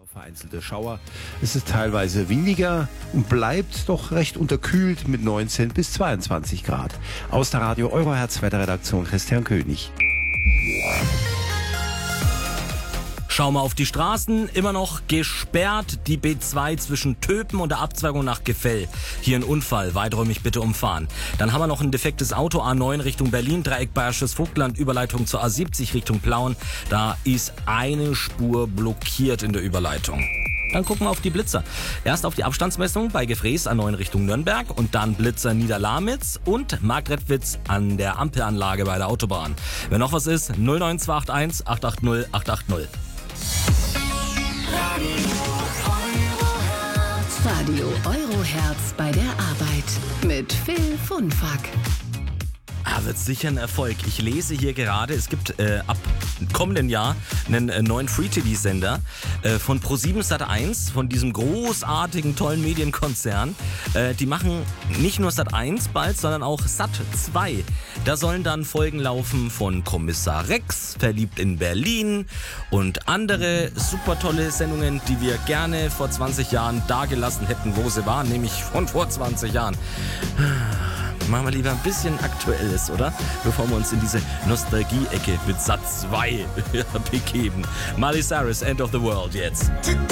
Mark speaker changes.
Speaker 1: Vereinzelte Schauer. Es ist teilweise windiger und bleibt doch recht unterkühlt mit 19 bis 22 Grad. Aus der Radio Eurohertz Wetterredaktion Christian König.
Speaker 2: Schau mal auf die Straßen, immer noch gesperrt, die B2 zwischen Töpen und der Abzweigung nach Gefell. Hier ein Unfall, weiträumig bitte umfahren. Dann haben wir noch ein defektes Auto, A9 Richtung Berlin, Dreieck Bayerisches Vogtland, Überleitung zur A70 Richtung Plauen. Da ist eine Spur blockiert in der Überleitung. Dann gucken wir auf die Blitzer. Erst auf die Abstandsmessung bei Gefrees A9 Richtung Nürnberg und dann Blitzer Niederlamitz und Marktredwitz an der Ampelanlage bei der Autobahn. Wenn noch was ist, 09281 880 880.
Speaker 3: Radio Eurohertz bei der Arbeit mit Phil Funfack.
Speaker 2: Wird sicher ein Erfolg. Ich lese hier gerade, es gibt ab kommenden Jahr einen neuen Free-TV-Sender von Pro7 Sat1, von diesem großartigen, tollen Medienkonzern. Die machen nicht nur Sat1 bald, sondern auch Sat2. Da sollen dann Folgen laufen von Kommissar Rex, Verliebt in Berlin und andere super tolle Sendungen, die wir gerne vor 20 Jahren dagelassen hätten, wo sie waren, nämlich von vor 20 Jahren. Machen wir lieber ein bisschen Aktuelles, oder? Bevor wir uns in diese Nostalgie-Ecke mit Sat 2 begeben. Miley Cyrus, End of the World jetzt.